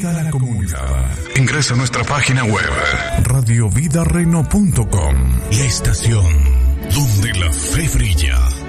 Vida a la comunidad. Ingresa a nuestra página web radiovidareno.com. La estación donde la fe brilla.